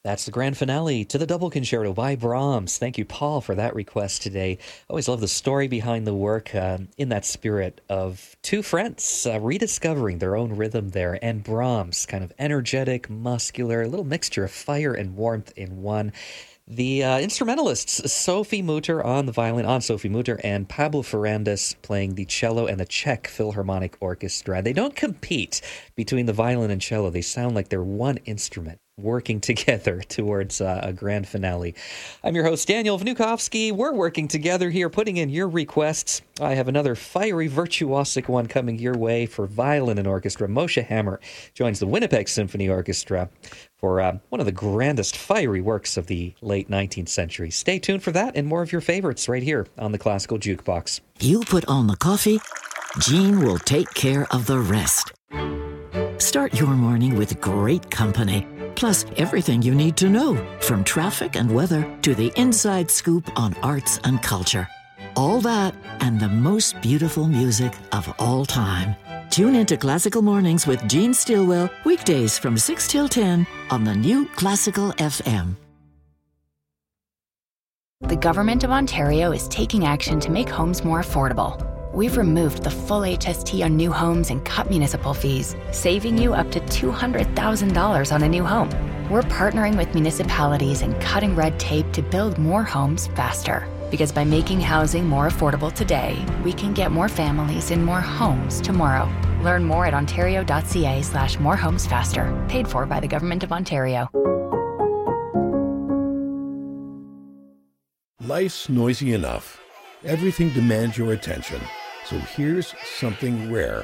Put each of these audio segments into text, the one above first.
That's the grand finale to the Double Concerto by Brahms. Thank you, Paul, for that request today. Always love the story behind the work, in that spirit of two friends rediscovering their own rhythm there, and Brahms, kind of energetic, muscular, a little mixture of fire and warmth in one. The instrumentalists, Sophie Mutter on the violin, on Sophie Mutter, and Pablo Ferrandes playing the cello and the Czech Philharmonic Orchestra. They don't compete between the violin and cello. They sound like they're one instrument working together towards a grand finale. I'm your host, Daniel Vnukovsky. We're working together here, putting in your requests. I have another fiery, virtuosic one coming your way for violin and orchestra. Moshe Hammer joins the Winnipeg Symphony Orchestra for one of the grandest fiery works of the late 19th century. Stay tuned for that and more of your favorites right here on the Classical Jukebox. You put on the coffee, Jean will take care of the rest. Start your morning with great company, plus everything you need to know, from traffic and weather to the inside scoop on arts and culture. All that and the most beautiful music of all time. Tune into Classical Mornings with Jean Stilwell, weekdays from 6 till 10 on the new Classical FM. The Government of Ontario is taking action to make homes more affordable. We've removed the full HST on new homes and cut municipal fees, saving you up to $200,000 on a new home. We're partnering with municipalities and cutting red tape to build more homes faster. Because by making housing more affordable today, we can get more families in more homes tomorrow. Learn more at ontario.ca/morehomesfaster. Paid for by the Government of Ontario. Life's noisy enough. Everything demands your attention. So here's something rare.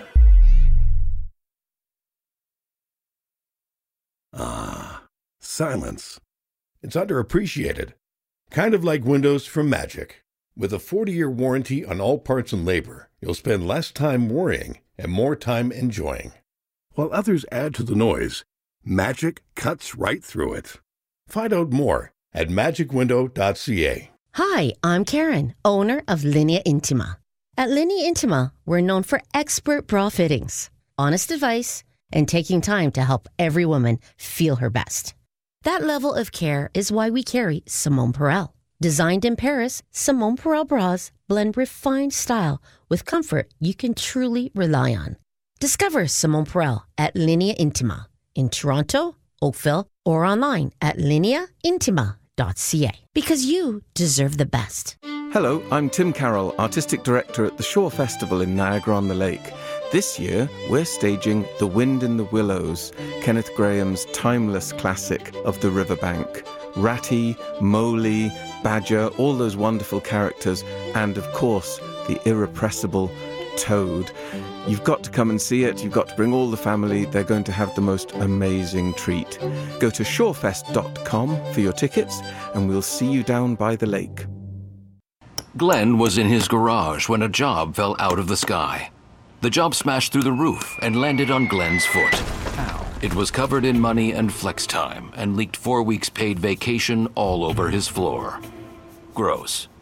Silence. It's underappreciated. Kind of like windows from Magic. With a 40-year warranty on all parts and labor, you'll spend less time worrying and more time enjoying. While others add to the noise, Magic cuts right through it. Find out more at magicwindow.ca. Hi, I'm Karen, owner of Linea Intima. At Linea Intima, we're known for expert bra fittings, honest advice, and taking time to help every woman feel her best. That level of care is why we carry Simone Perel. Designed in Paris, Simone Perel bras blend refined style with comfort you can truly rely on. Discover Simone Perel at Linea Intima in Toronto, Oakville, or online at lineaintima.ca, because you deserve the best. Hello, I'm Tim Carroll, Artistic Director at the Shore Festival in Niagara-on-the-Lake. This year, we're staging The Wind in the Willows, Kenneth Grahame's timeless classic of the riverbank. Ratty, Mowgli, Badger, all those wonderful characters, and of course, the irrepressible Toad. You've got to come and see it. You've got to bring all the family. They're going to have the most amazing treat. Go to shorefest.com for your tickets, and we'll see you down by the lake. Glenn was in his garage when a job fell out of the sky. The job smashed through the roof and landed on Glenn's foot. Ow. It was covered in money and flex time and leaked 4 weeks paid vacation all over his floor. Gross.